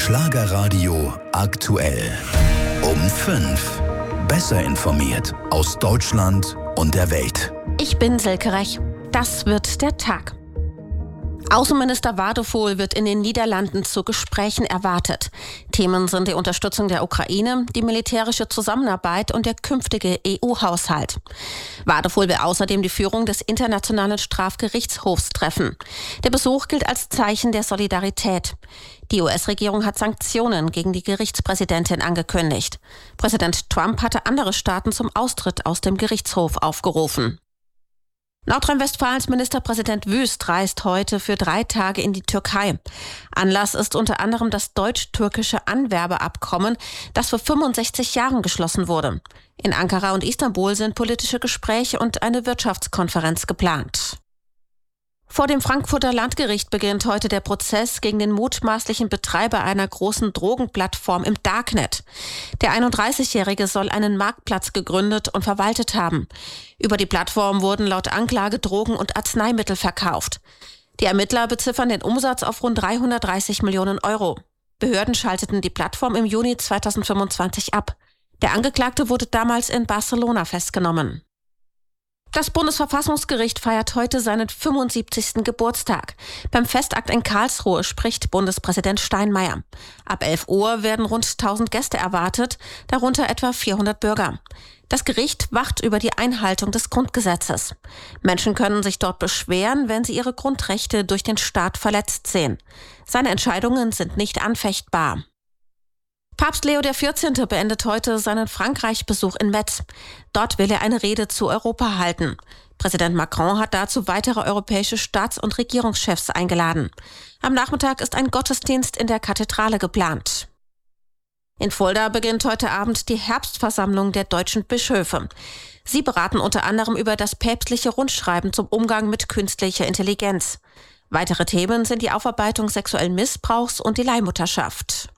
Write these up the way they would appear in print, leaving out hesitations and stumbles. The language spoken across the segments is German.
Schlagerradio aktuell. Um 5. Besser informiert aus Deutschland und der Welt. Ich bin Silke Rech. Das wird der Tag. Außenminister Wadephol wird in den Niederlanden zu Gesprächen erwartet. Themen sind die Unterstützung der Ukraine, die militärische Zusammenarbeit und der künftige EU-Haushalt. Wadephol will außerdem die Führung des Internationalen Strafgerichtshofs treffen. Der Besuch gilt als Zeichen der Solidarität. Die US-Regierung hat Sanktionen gegen die Gerichtspräsidentin angekündigt. Präsident Trump hatte andere Staaten zum Austritt aus dem Gerichtshof aufgerufen. Nordrhein-Westfalens Ministerpräsident Wüst reist heute für 3 Tage in die Türkei. Anlass ist unter anderem das deutsch-türkische Anwerbeabkommen, das vor 65 Jahren geschlossen wurde. In Ankara und Istanbul sind politische Gespräche und eine Wirtschaftskonferenz geplant. Vor dem Frankfurter Landgericht beginnt heute der Prozess gegen den mutmaßlichen Betreiber einer großen Drogenplattform im Darknet. Der 31-Jährige soll einen Marktplatz gegründet und verwaltet haben. Über die Plattform wurden laut Anklage Drogen und Arzneimittel verkauft. Die Ermittler beziffern den Umsatz auf rund 330 Millionen Euro. Behörden schalteten die Plattform im Juni 2025 ab. Der Angeklagte wurde damals in Barcelona festgenommen. Das Bundesverfassungsgericht feiert heute seinen 75. Geburtstag. Beim Festakt in Karlsruhe spricht Bundespräsident Steinmeier. Ab 11 Uhr werden rund 1000 Gäste erwartet, darunter etwa 400 Bürger. Das Gericht wacht über die Einhaltung des Grundgesetzes. Menschen können sich dort beschweren, wenn sie ihre Grundrechte durch den Staat verletzt sehen. Seine Entscheidungen sind nicht anfechtbar. Papst Leo XIV. Beendet heute seinen Frankreich-Besuch in Metz. Dort will er eine Rede zu Europa halten. Präsident Macron hat dazu weitere europäische Staats- und Regierungschefs eingeladen. Am Nachmittag ist ein Gottesdienst in der Kathedrale geplant. In Fulda beginnt heute Abend die Herbstversammlung der deutschen Bischöfe. Sie beraten unter anderem über das päpstliche Rundschreiben zum Umgang mit künstlicher Intelligenz. Weitere Themen sind die Aufarbeitung sexuellen Missbrauchs und die Leihmutterschaft.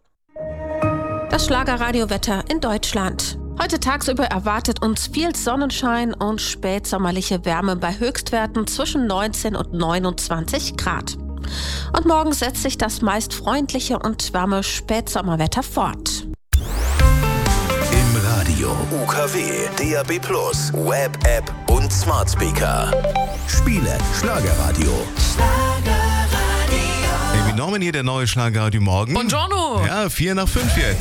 Das Schlagerradiowetter in Deutschland. Heute tagsüber erwartet uns viel Sonnenschein und spätsommerliche Wärme bei Höchstwerten zwischen 19 und 29 Grad. Und morgen setzt sich das meist freundliche und warme Spätsommerwetter fort. Im Radio, UKW, DAB+, Web-App und Smart Speaker. Spiele Schlagerradio. Norman hier, der neue Schlagerradio Morgen. Buongiorno. Ja, 4 nach 5 jetzt.